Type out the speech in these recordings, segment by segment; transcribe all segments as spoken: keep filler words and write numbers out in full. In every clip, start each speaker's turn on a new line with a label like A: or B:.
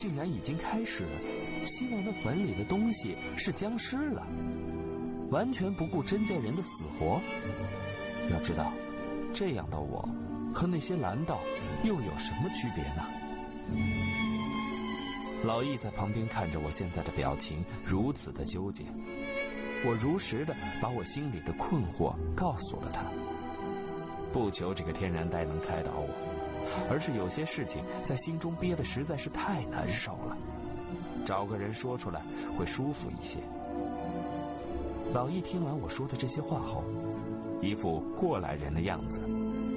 A: 竟然已经开始，希望那坟里的东西是僵尸了，完全不顾甄家人的死活。要知道，这样的我和那些蓝道又有什么区别呢？老易在旁边看着我现在的表情如此的纠结，我如实的把我心里的困惑告诉了他。不求这个天然呆能开导我，而是有些事情在心中憋得实在是太难受了，找个人说出来会舒服一些。老易听完我说的这些话后，一副过来人的样子。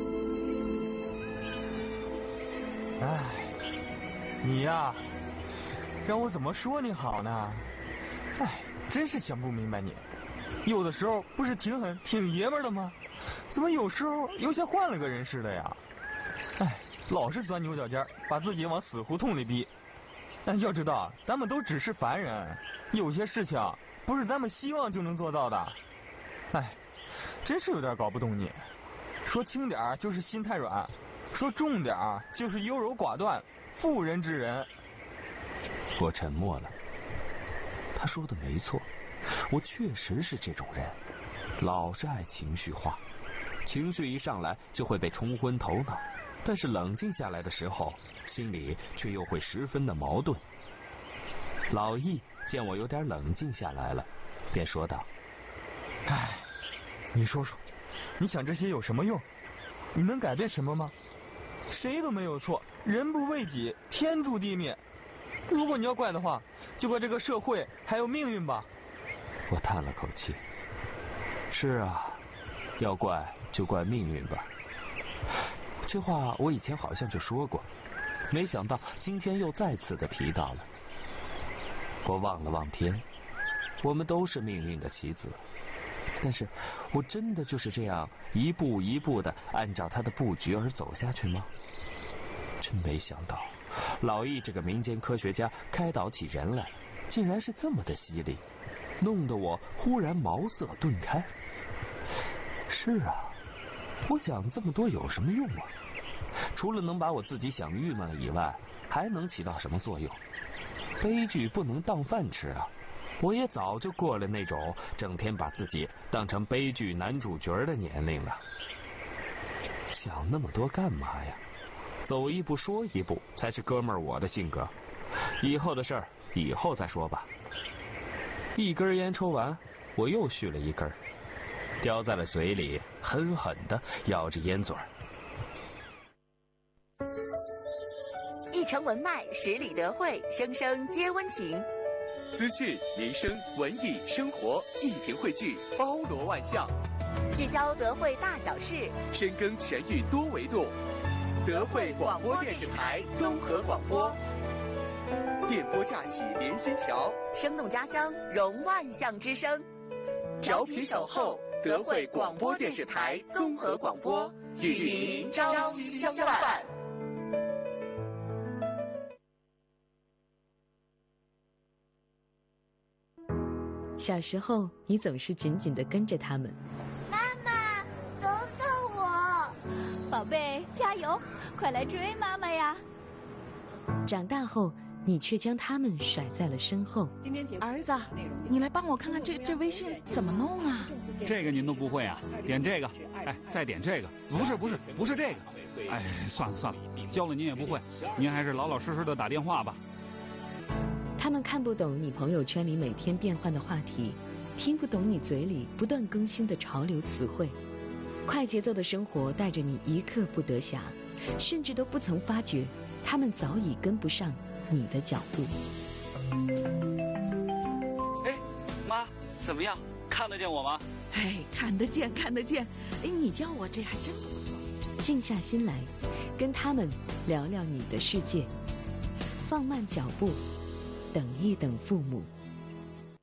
B: 哎，你呀，让我怎么说你好呢？哎，真是想不明白你，有的时候不是挺狠挺爷们的吗？怎么有时候又像换了个人似的呀？哎，老是钻牛角尖，把自己往死胡同里逼。但要知道，咱们都只是凡人，有些事情不是咱们希望就能做到的。哎，真是有点搞不懂你。说轻点就是心太软，说重点就是优柔寡断，妇人之仁。
A: 我沉默了。他说的没错，我确实是这种人，老是爱情绪化，情绪一上来就会被冲昏头脑，但是冷静下来的时候，心里却又会十分的矛盾。老易见我有点冷静下来了，便说道：
B: 哎，你说说，你想这些有什么用？你能改变什么吗？谁都没有错，人不为己，天诛地灭。如果你要怪的话，就怪这个社会还有命运吧。
A: 我叹了口气，是啊，要怪就怪命运吧。这话我以前好像就说过，没想到今天又再次的提到了。我望了望天，我们都是命运的棋子，但是我真的就是这样一步一步的按照他的布局而走下去吗？真没想到老易这个民间科学家开导起人来竟然是这么的犀利，弄得我忽然茅塞顿开。是啊，我想这么多有什么用啊？除了能把我自己想郁闷了以外，还能起到什么作用？悲剧不能当饭吃啊！我也早就过了那种整天把自己当成悲剧男主角的年龄了。想那么多干嘛呀？走一步说一步才是哥们儿我的性格。以后的事儿以后再说吧。一根烟抽完，我又续了一根，叼在了嘴里，狠狠地咬着烟嘴儿。
C: 一城文脉，十里德惠，声声皆温情。
D: 资讯、民生、文艺、生活一屏汇聚，包罗万象，
C: 聚焦德惠大小事，
D: 深耕全域多维度。德惠广播电视台综合广播，电波架起连心桥，
C: 生动家乡融万象之声。
D: 调频守候，德惠广播电视台综合广播，与您朝夕相伴。
E: 小时候，你总是紧紧地跟着他们。
F: 妈妈，等等我！
G: 宝贝，加油，快来追妈妈呀！
E: 长大后，你却将他们甩在了身后。
H: 儿子，你来帮我看看这这微信怎么弄啊？
I: 这个您都不会啊？点这个，哎，再点这个，不是不是不是这个，哎，算了算了，教了您也不会，您还是老老实实的打电话吧。
E: 他们看不懂你朋友圈里每天变换的话题，听不懂你嘴里不断更新的潮流词汇。快节奏的生活带着你一刻不得暇，甚至都不曾发觉，他们早已跟不上你的脚步。
J: 哎，妈，怎么样？看得见我吗？
H: 哎，看得见，看得见。哎，你教我这还真不错。
E: 静下心来，跟他们聊聊你的世界，放慢脚步，等一等父母。